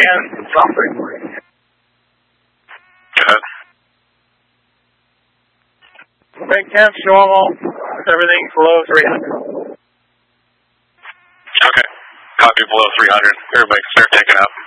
and something. Go ahead. Brake temps normal. Everything's below 300. Okay. Copy below 300. Everybody can start taking up.